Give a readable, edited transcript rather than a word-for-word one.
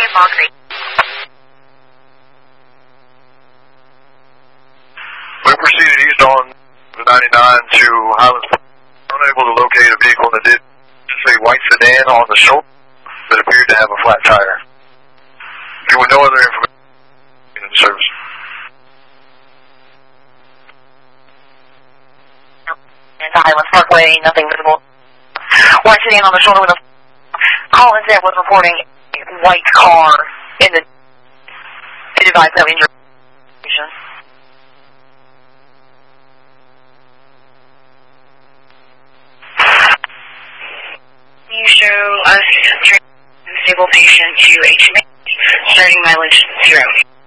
marketing. We proceeded east on the 99 to Highlands. Unable to locate a vehicle that did say white sedan on the shoulder that appeared to have a flat tire. There were no other information in the service. Into Highlands Parkway, nothing visible. White sedan on the shoulder with a... Collins there was reporting a white car in the... He advised no injury. You show us stable patient to HMA, starting mileage 0.